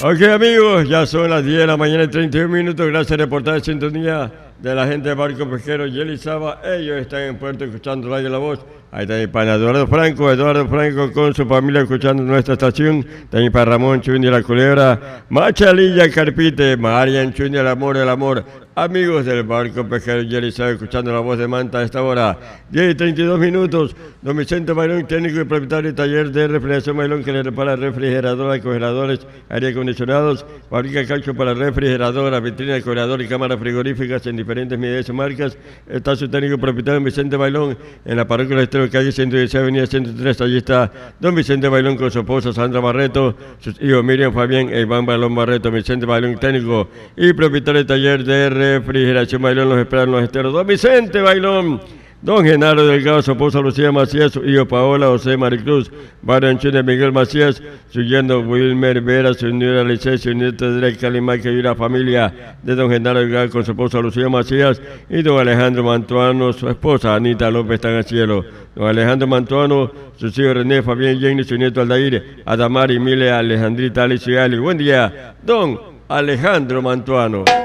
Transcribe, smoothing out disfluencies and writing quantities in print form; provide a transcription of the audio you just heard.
Ok, amigos, ya son las 10 de la mañana y 31 minutos. Gracias al reportaje de sintonía de la gente de Barco Pesquero y Elizaba. Ellos están en Puerto escuchando Radio La Voz. Ahí está mi pana Eduardo Franco con su familia escuchando nuestra estación. También para Ramón Chundi la Culebra, Machalilla Carpite, Marian Chundi el amor. Amigos del Barco Pesquero y Elizaba escuchando la voz de Manta a esta hora. 10 y 32 minutos. Don Vicente Bailón, técnico y propietario del taller de refrigeración Bailón, que le repara refrigeradoras, congeladores, aire acondicionados, fabrica calcio para refrigeradoras, vitrina de congelador y cámaras frigoríficas en diferentes medidas y marcas. Está su técnico y propietario Don Vicente Bailón en la parroquia del Estero, calle 116, avenida 103. Allí está Don Vicente Bailón con su esposa Sandra Barreto, sus hijos Miriam Fabián e Iván Bailón Barreto. Vicente Bailón, técnico y propietario del taller de refrigeración Bailón, los esperan los esteros. Don Vicente Bailón. Don Genaro Delgado, su esposa Lucía Macías, su hijo Paola, José Maricruz, Marian Chundi, Miguel Macías, su yerno Wilmer Vera, su nuera Licey, su nieto Drake Calimaque y la familia de don Genaro Delgado con su esposa Lucía Macías y don Alejandro Mantuano, su esposa Anita López están al cielo. Don Alejandro Mantuano, sus hijos René, Fabián, Jenny, su nieto Aldair, Adamari, Mile, Alejandrita, Alicia y Ali. Buen día, don Alejandro Mantuano.